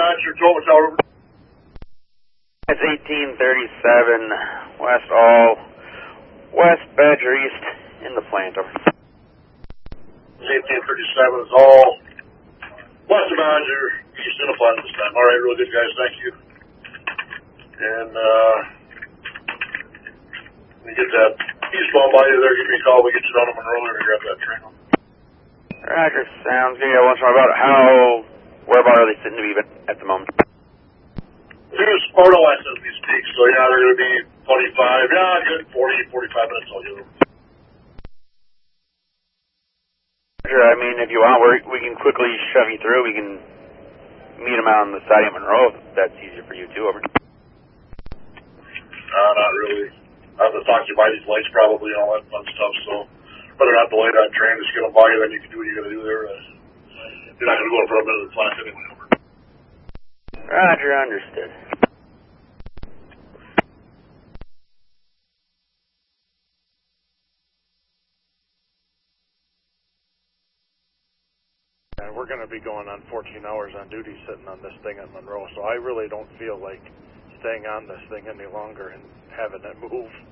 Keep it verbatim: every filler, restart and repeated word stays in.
Badger, Toma Tower. It's eighteen thirty-seven, West All, West Badger East in the plant. Over. eighteen thirty-seven is all West Badger East in the plant this time. All right, real good, guys. Thank you. And, uh, when you get that eastbound by you there, give me a call. We'll get you down to Monroe and grab that train. Roger, sounds good. I want to know about how, where about are they sitting to be at the moment? They're Sparta West as we speak, so yeah, they're going to be twenty-five, yeah, good forty, forty-five minutes, I'll get them. Sure, I mean, if you want, we're, we can quickly shove you through. We can meet them out on the side of Monroe, if that's easier for you too, over. Uh, not really. I have to talk to you by these lights probably and all that fun stuff, so whether or not delay that train, just get them by you, then you can do what you got to do there. Uh, you're not going to go in front of the plant anyway, over. Roger, understood. And we're going to be going on fourteen hours on duty sitting on this thing at Monroe, so I really don't feel like staying on this thing any longer and having it move.